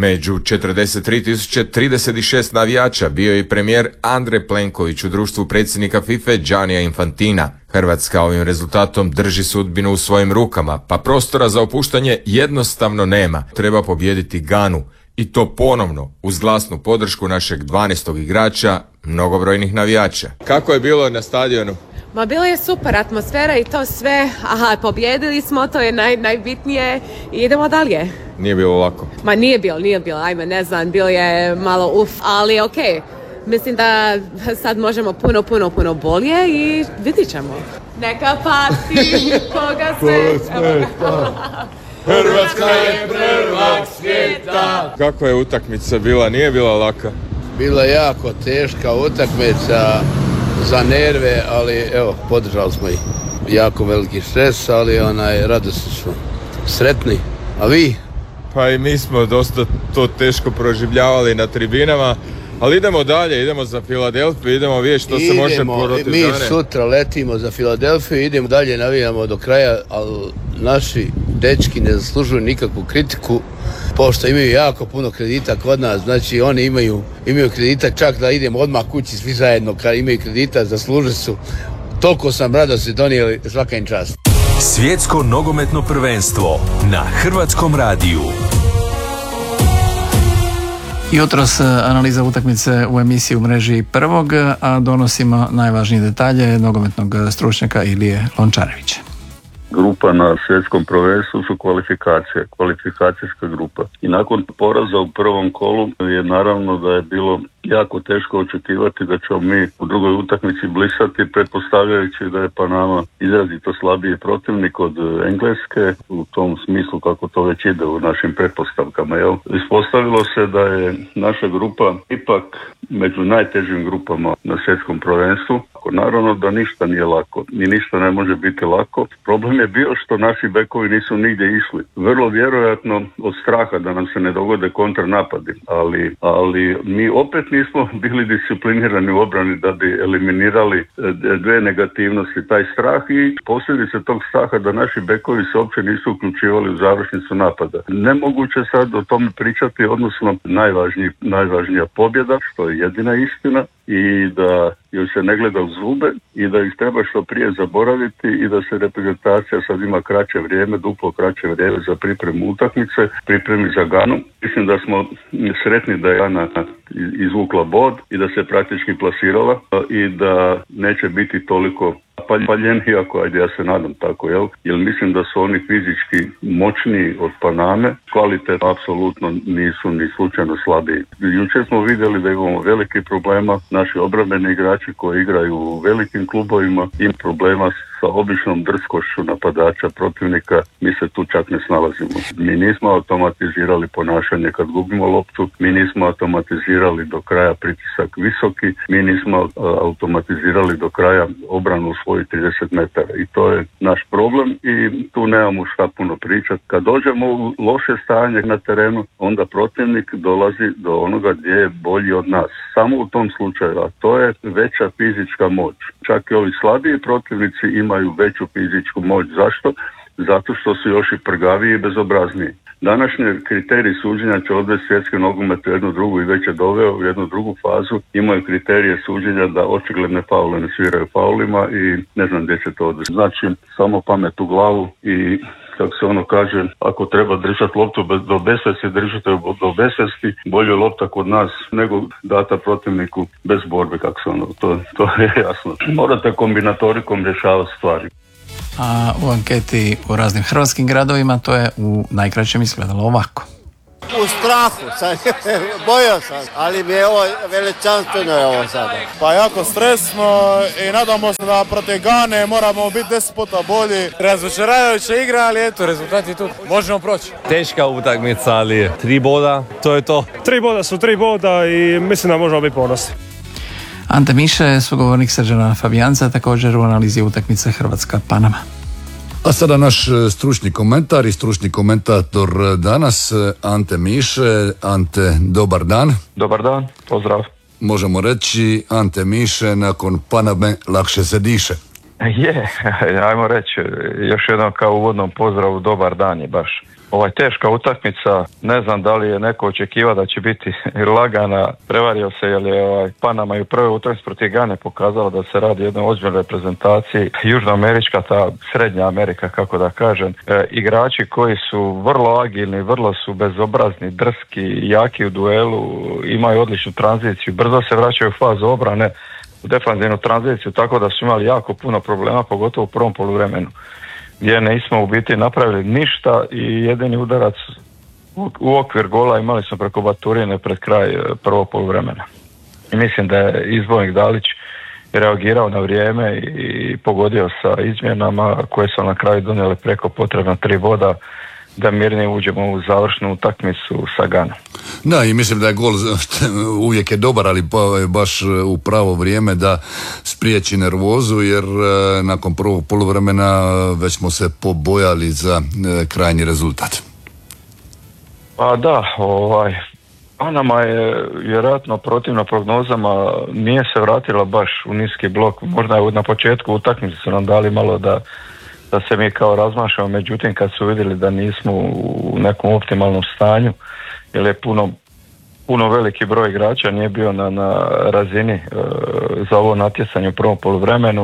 Među 43.036 navijača bio je i premijer Andrej Plenković u društvu predsjednika FIFA Giannija Infantina. Hrvatska ovim rezultatom drži sudbinu u svojim rukama, pa prostora za opuštanje jednostavno nema. Treba pobijediti Ganu i to ponovno uz glasnu podršku našeg 12. igrača, mnogobrojnih navijača. Kako je bilo na stadionu? Ma bilo je super atmosfera i to sve, pobjedili smo, to je najbitnije i idemo dalje. Nije bilo lako? Ma nije bilo, ajme ne znam, bilo je malo ali okej. Mislim da sad možemo puno bolje i vidit ćemo. Neka pati koga se... Hrvatska je prvak svijeta! Kako je utakmica bila? Nije bila laka? Bila jako teška utakmica za nerve, ali evo, podržali smo ih. Jako veliki stres, ali radosni smo. Sretni. A vi? Pa i mi smo dosta to teško proživljavali na tribinama, ali idemo dalje, idemo za Filadelfiju, idemo vidjeti što se može protiv Gane. Mi sutra letimo za Filadelfiju, idemo dalje, navijamo do kraja, ali naši dečki ne zaslužuju nikakvu kritiku, pošto imaju jako puno kredita kod nas, znači oni imaju kredita, čak da idemo odmah kući svi zajedno, kad imaju kredita, zaslužili su. Toliko sam radosti donijeli, svaka im čast. Svjetsko nogometno prvenstvo na Hrvatskom radiju. Jutros analiza utakmice u emisiji u mreži Prvog, a donosimo najvažnije detalje nogometnog stručnjaka Ilije Lončarevića. Grupa na svjetskom prvenstvu su kvalifikacijska grupa. I nakon poraza u prvom kolu je naravno da je bilo jako teško očekivati da ćemo mi u drugoj utakmici blisati, pretpostavljajući da je Panama izrazito slabiji protivnik od Engleske, u tom smislu kako to već ide u našim pretpostavkama. Ispostavilo se da je naša grupa ipak među najtežim grupama na svjetskom prvenstvu. Naravno da ništa nije lako, ni ništa ne može biti lako. Problem je bio što naši bekovi nisu nigdje išli. Vrlo vjerojatno od straha da nam se ne dogode kontranapadi, ali mi opet nismo bili disciplinirani u obrani da bi eliminirali dve negativnosti, taj strah i posljedice tog straha da naši bekovi se uopće nisu uključivali u završnicu napada. Nemoguće sad o tome pričati, odnosno najvažnija pobjeda, što je jedina istina, i da joj se ne gleda u zube i da ih treba što prije zaboraviti i da se reprezentacija sad ima kraće vrijeme, duplo kraće vrijeme za pripremu utakmice, pripremi za Ganu. Mislim da smo sretni da je Gana izvukla bod i da se praktički plasirala i da neće biti toliko paljenija, ajde ja se nadam tako, jer mislim da su oni fizički moćniji od Paname, kvalitetno apsolutno nisu ni slučajno slabiji. Jučer smo vidjeli da imamo veliki problema, naši obrambeni igrači koji igraju u velikim klubovima im problema sa običnom drskošću napadača protivnika, mi se tu čak ne snalazimo. Mi nismo automatizirali ponašanje kad gubimo loptu, mi nismo automatizirali do kraja pritisak visoki, mi nismo automatizirali do kraja obranu u svojih 30 metara i to je naš problem i tu nemamo šta puno pričati. Kad dođemo u loše stanje na terenu, onda protivnik dolazi do onoga gdje je bolji od nas. Samo u tom slučaju, a to je veća fizička moć. Čak i ovi slabiji protivnici imaju veću fizičku moć. Zašto? Zato što su još i prgaviji i bezobrazniji. Današnji kriterij suđenja će odvesti svjetski nogomet u jednu drugu i već je doveo u jednu drugu fazu. Imaju kriterije suđenja da očigledne faule ne sviraju faulima i ne znam gdje će to odvesti. Znači, samo pamet u glavu i kako se ono kaže, ako treba držati loptu do besvesti, držite do besvesti, bolje je lopta kod nas nego data protivniku bez borbe, kako se ono, to je jasno. Morate kombinatorikom rješavati stvari. A u anketi u raznim hrvatskim gradovima to je u najkraćem izgledalo ovako. U strahu, sad, bojao sam, ali mi je ovo veličanstveno je ovo sada. Pa jako stresno i nadamo se da protiv Gane moramo biti 10 puta bolji. Razočaravajuća igra, ali eto, rezultat je tu. Možemo proći. Teška utakmica, ali 3 boda, to je to. 3 boda su 3 boda i mislim da možemo biti ponosni. Ante Miše, sugovornik Srđana Fabijanca, također u analizi utakmice Hrvatska-Panama. A sada naš stručni komentar i stručni komentator danas, Ante Miše. Ante, dobar dan. Dobar dan, pozdrav. Možemo reći, Ante Miše, nakon Paname lakše se diše. Ajmo reći, još jednom kao uvodnom pozdravu, dobar dan je baš. Teška utakmica, ne znam da li je neko očekivao da će biti lagana, prevario se jer je Panama i u prvoj utakmici protiv Gane pokazala da se radi o jednoj ozbiljnoj reprezentaciji. Južnoamerička, ta srednja Amerika, kako da kažem, igrači koji su vrlo agilni, vrlo su bezobrazni, drski, jaki u duelu, imaju odličnu tranziciju, brzo se vraćaju u fazu obrane, u defanzivnu tranziciju, tako da su imali jako puno problema, pogotovo u prvom poluvremenu, gdje nismo u biti napravili ništa i jedini udarac u okvir gola imali smo preko Baturine pred kraj prvog poluvremena. I mislim da je izbornik Dalić reagirao na vrijeme i pogodio sa izmjenama koje su na kraju donijele preko potrebna 3 boda da mirnije uđemo u završnu utakmicu sa Ganom. Da, i mislim da je gol uvijek je dobar, ali baš u pravo vrijeme da spriječi nervozu, jer nakon prvog poluvremena već smo se pobojali za krajnji rezultat. Pa da, Panama je vjerojatno protivno prognozama nije se vratila baš u niski blok. Možda je na početku utakmice su nam dali malo da se mi kao razmašamo, međutim kad su vidjeli da nismo u nekom optimalnom stanju, jer je puno veliki broj igrača nije bio na razini za ovo natjecanje u prvom poluvremenu,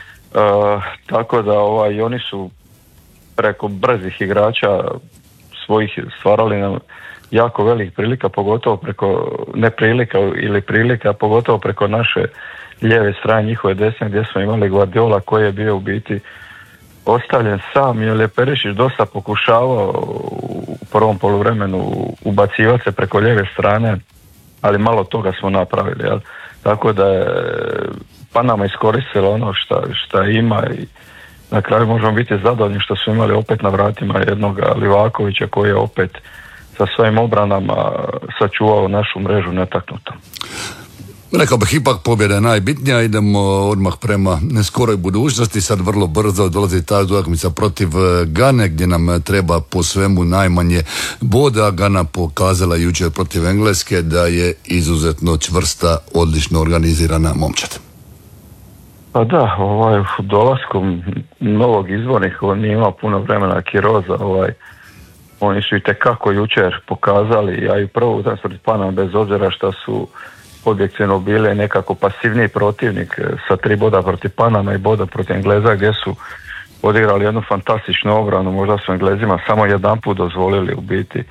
tako da i oni su preko brzih igrača svojih stvarali nam jako velikih prilika, pogotovo preko neprilika ili prilika, pogotovo preko naše lijeve strane, njihove desne, gdje smo imali Guardiola koji je bio u biti ostavljen sam, jer je Perišić dosta pokušavao u prvom poluvremenu ubacivati se preko lijeve strane, ali malo toga smo napravili, jel? Tako da je Panama iskoristila ono šta ima i na kraju možemo biti zadovoljni što su imali opet na vratima jednog Livakovića koji je opet sa svojim obranama sačuvao našu mrežu netaknutom. Rekao bih, ipak pobjeda je najbitnija, idemo odmah prema neskoroj budućnosti, sad vrlo brzo dolazi ta utakmica protiv Gane gdje nam treba po svemu najmanje boda. Gana pokazala jučer protiv Engleske da je izuzetno čvrsta, odlično organizirana momčad. Pa da, dolaskom novog izbornika, on nije imao puno vremena, Kiroza, oni su itekako jučer pokazali, a i prvo utakmicu protiv Panama, bez obzira što su objektivno bile nekako pasivniji protivnik sa 3 boda protiv Panama i boda protiv Engleza, gdje su odigrali jednu fantastičnu obranu. Možda su Englezima samo jedanput dozvolili u biti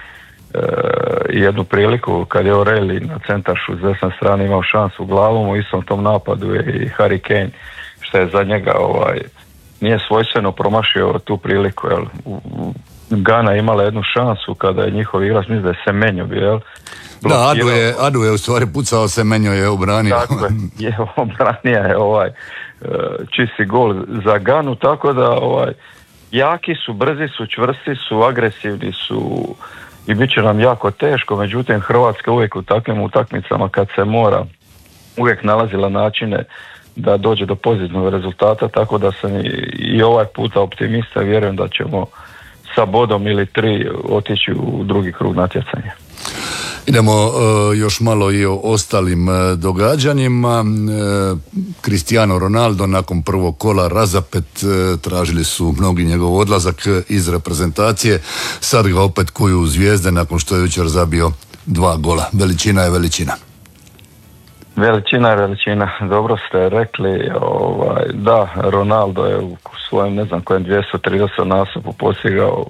jednu priliku kad je O'Reilly na centaršu s desne strane imao šansu glavom. U istom tom napadu je i Harry Kane, što je za njega nije svojstveno promašio tu priliku, jel? Gana imala jednu šansu kada je njihov igrač, mislim da je Semenyo bio, jel? Da, Adu je u stvari pucao, Semenyo je obranio. Tako je, obranija je čisti gol za Ganu, tako da jaki su, brzi su, čvrsti su, agresivni su i bit će nam jako teško, međutim Hrvatska uvijek u takvim utakmicama kad se mora uvijek nalazila načine da dođe do pozitivnog rezultata, tako da sam i ovaj puta optimista, vjerujem da ćemo sa bodom ili 3 otići u drugi krug natjecanja. Idemo još malo i o ostalim događanjima. Cristiano Ronaldo nakon prvog kola razapet, tražili su mnogi njegov odlazak iz reprezentacije, sad ga opet kuju zvijezde nakon što je jučer zabio 2 gola. Veličina je veličina. Veličina je veličina, dobro ste rekli, da, Ronaldo je u svojem, ne znam kojem 230 nastupu postigao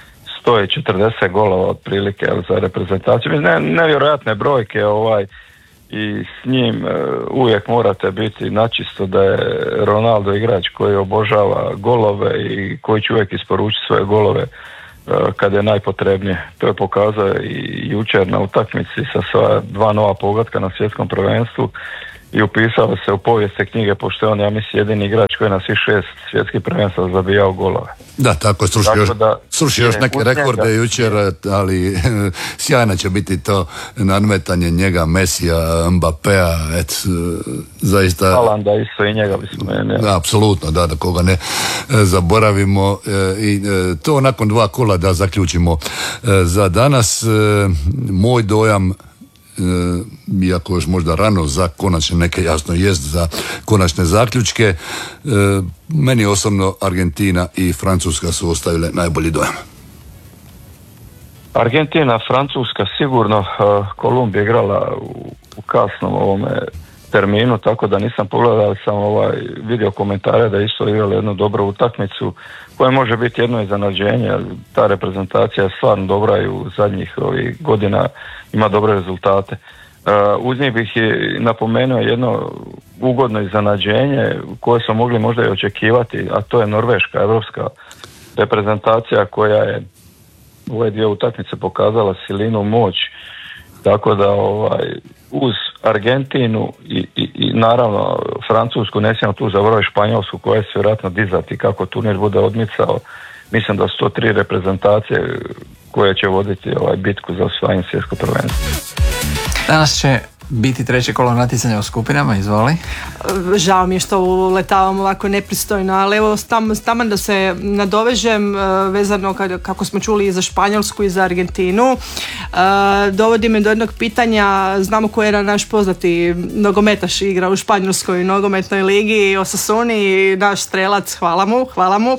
140 golova otprilike za reprezentaciju. Nevjerojatne brojke i s njim uvijek morate biti načisto da je Ronaldo igrač koji obožava golove i koji će uvijek isporučiti svoje golove kad je najpotrebnije. To je pokazao i jučer na utakmici sa sva 2 nova pogotka na svjetskom prvenstvu i upisao se u povijesne knjige, pošto je on, ja mislim, jedini igrač koji je na svih 6 svjetskih prvenstva zabijao golove. Da, tako je, srušio još neke rekorde jučer, ali sjajno će biti to nadmetanje njega, Mesija, Mbappea, zaista... Haalanda isto i njega bismo... Da, apsolutno, da koga ne zaboravimo, i to nakon 2 kola da zaključimo za danas. Moj dojam, iako još možda rano za konačne neke, jasno jest za konačne zaključke, meni osobno Argentina i Francuska su ostavile najbolji dojam. Argentina, Francuska, sigurno Kolumbija igrala u kasnom ovome terminu, tako da nisam pogledao, sam vidio komentare da isto igrali jednu dobru utakmicu koja može biti jedno iznenađenje. Ta reprezentacija je stvarno dobra i u zadnjih ovih godina ima dobre rezultate. Uz njih bih napomenuo jedno ugodno iznenađenje koje smo mogli možda i očekivati, a to je Norveška, evropska reprezentacija koja je u ovaj dio utakmice pokazala silinu, moć, tako da uz Argentinu i naravno Francusku, ne smijemo tu zaboraviti Španjolsku koja će vjerojatno dizati kako turnir bude odmicao. Mislim da su to 3 reprezentacije koje će voditi bitku za osvajanje svjetskog prvenstva. Danas će biti 3. kolo natjecanja u skupinama, izvoli. Žao mi je što uletavam ovako nepristojno, ali evo taman da se nadovežem vezano kako smo čuli i za Španjolsku i za Argentinu. Dovodi me do jednog pitanja, znamo ko je naš poznati nogometaš igra u Španjolskoj nogometnoj ligi, Osasuni, naš strelac, hvala mu.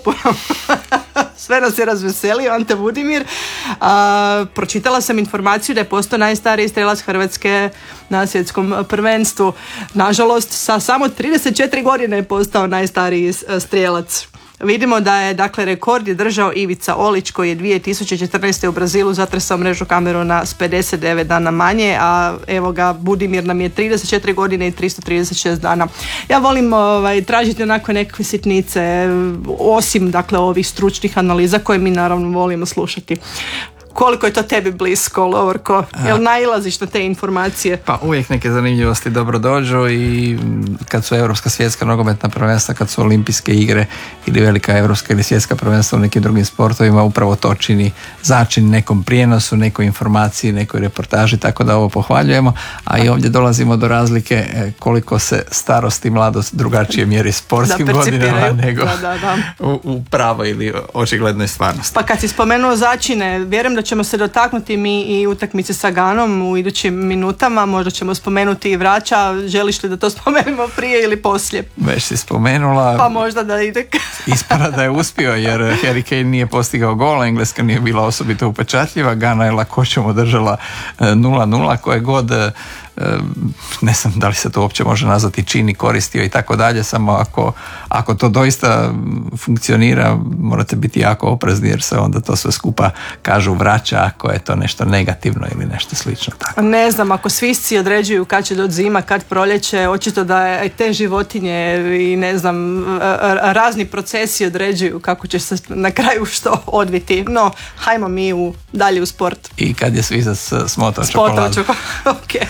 Sve nas je razveselio, Ante Budimir. Pročitala sam informaciju da je postao najstariji strelac Hrvatske na svjetskom prvenstvu. Nažalost, sa samo 34 godine je postao najstariji strelac. Vidimo da je, dakle, rekord je držao Ivica Olić koji je 2014. u Brazilu zatresao mrežu Kameruna s 59 dana manje, a evo ga, Budimir nam je 34 godine i 336 dana. Ja volim tražiti onako neke sitnice, osim, dakle, ovih stručnih analiza koje mi naravno volimo slušati. Koliko je to tebi blisko, Lovorko? Jel nailaziš na te informacije? Pa uvijek neke zanimljivosti dobro dođu i kad su europska svjetska nogometna prvenstva, kad su olimpijske igre ili velika europska ili svjetska prvenstva u nekim drugim sportovima, upravo to čini začin nekom prijenosu, nekoj informaciji, nekoj reportaži, tako da ovo pohvaljujemo, a i ovdje dolazimo do razlike koliko se starost i mladost drugačije mjeri sportskim godinama nego u pravoj ili očiglednoj stvarnosti. Pa kad si spomenuo začine, vjerujem da ćemo se dotaknuti mi i utakmice sa Ganom u idućim minutama, možda ćemo spomenuti i Vrača. Želiš li da to spomenemo prije ili poslije? Već si spomenula. Pa možda da ide. Ispada da je uspio jer Harry Kane nije postigao gol, Engleska nije bila osobito upečatljiva, Gana je lakoćom održala 0-0, koje god, ne znam da li se to uopće može nazvati čini, koristio i tako dalje, samo ako to doista funkcionira morate biti jako oprezni jer se onda to sve skupa kažu vraća ako je to nešto negativno ili nešto slično. Tako. Ne znam, ako svisci određuju kad će doći zima, kad proljeće, očito da je te životinje i ne znam, razni procesi određuju kako će se na kraju što odviti. No, hajmo mi dalje u sport. I kad je svizac smotao čokoladu. Okay.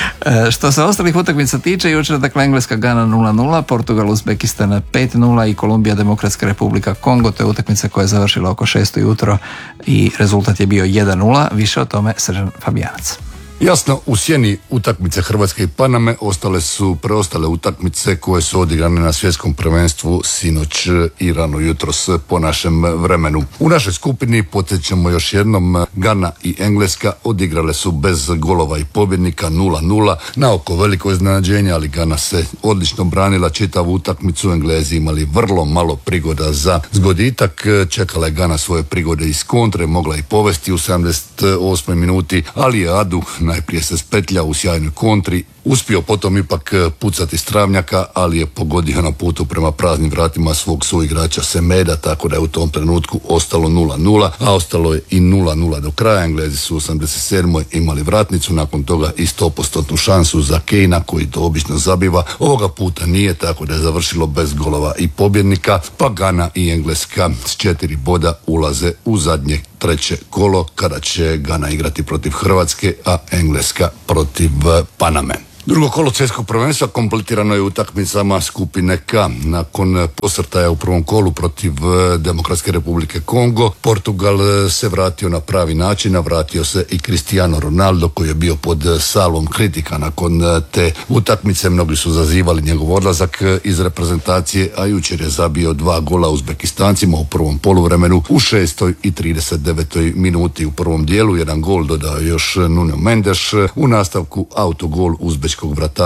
Što se ostalih utakmica tiče, jučer dakle Engleska Gana 0-0, Portugal Uzbekistan 5-0 i Kolumbija Demokratska Republika Kongo, to je utakmica koja je završila oko 6 ujutro i rezultat je bio 1-0, više o tome Srđan Fabijanac. Jasno, u sjeni utakmice Hrvatske i Paname ostale su preostale utakmice koje su odigrane na svjetskom prvenstvu sinoć i rano jutros po našem vremenu. U našoj skupini, podsjećamo još jednom, Gana i Engleska odigrale su bez golova i pobjednika 0-0. Na oko veliko iznenađenje, ali Gana se odlično branila čitavu utakmicu. Englezi imali vrlo malo prigoda za zgoditak. Čekala je Gana svoje prigode iz kontre, mogla i povesti u 78. minuti, ali je Adu najprije se spetlja u sjajnoj kontri, uspio potom ipak pucati s travnjaka, ali je pogodio na putu prema praznim vratima svog suigrača Semeda, tako da je u tom trenutku ostalo 0-0, a ostalo je i 0-0 do kraja. Englezi su u 87. imali vratnicu, nakon toga i 100% šansu za Kejna koji to obično zabiva. Ovoga puta nije, tako da je završilo bez golova i pobjednika, pa Gana i Engleska s 4 boda ulaze u zadnje 3. kolo kada će Gana igrati protiv Hrvatske, a Engleska protiv Paname. Drugo kolo svjetskog prvenstva kompletirano je utakmicama skupine K. Nakon posrtaja u prvom kolu protiv Demokratske Republike Kongo, Portugal se vratio na pravi način, a vratio se i Cristiano Ronaldo koji je bio pod salvom kritika nakon te utakmice. Mnogi su zazivali njegov odlazak iz reprezentacije, a jučer je zabio 2 gola Uzbekistancima u prvom poluvremenu u 6. i 39. minuti. U prvom dijelu 1 gol dodao još Nuno Mendes, u nastavku autogol uzbečkog vrata